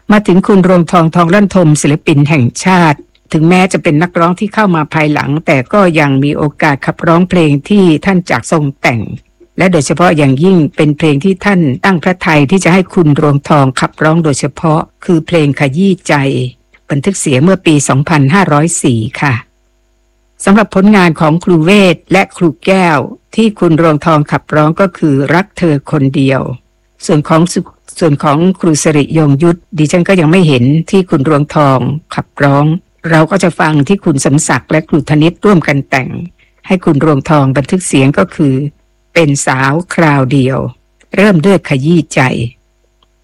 มาถึงคุณรวงทองทองลั่นทมศิลปินแห่งชาติถึงแม้จะเป็นนักร้องที่เข้ามาภายหลังแต่ก็ยังมีโอกาสขับร้องเพลงที่ท่านจักทรงแต่งและโดยเฉพาะอย่างยิ่งเป็นเพลงที่ท่านตั้งพระทัยที่จะให้คุณรวงทองขับร้องโดยเฉพาะคือเพลงขยี้ใจบันทึกเสียงเมื่อปี 2504 ค่ะสำหรับผลงานของครูเวทและครูแก้วที่คุณรวงทองขับร้องก็คือรักเธอคนเดียวส่วนของครูสิริยงยุทธดิฉันก็ยังไม่เห็นที่คุณรวงทองขับร้องเราก็จะฟังที่คุณสมศักดิ์และครูธนิตร่วมกันแต่งให้คุณรวงทองบันทึกเสียงก็คือเป็นสาวคราวเดียวเริ่มด้วยขยี้ใจ